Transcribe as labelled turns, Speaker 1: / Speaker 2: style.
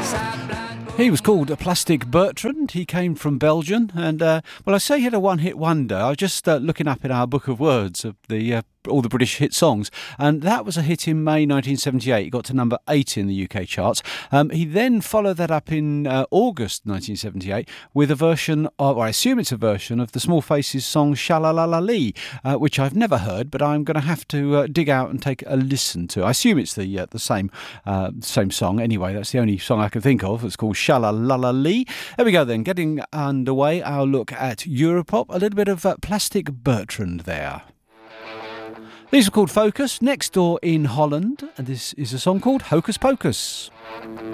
Speaker 1: He was called Plastic Bertrand. He came from Belgium, and I say he had a one-hit wonder. I was just looking up in our book of words of the all the British hit songs, and that was a hit in May 1978. It got to number 8 in the UK charts. He then followed that up in August 1978 with a version of, or I assume it's a version of the Small Faces song Sha-La-La-La-Lee, which I've never heard, but I'm going to have to dig out and take a listen to. I assume it's the same song. Anyway, that's the only song I can think of. It's called Sha-La-La-La-Lee. There we go then, getting underway our look at Europop. A little bit of Plastic Bertrand there. These are called Focus, Next Door in Holland, and this is a song called Hocus Pocus.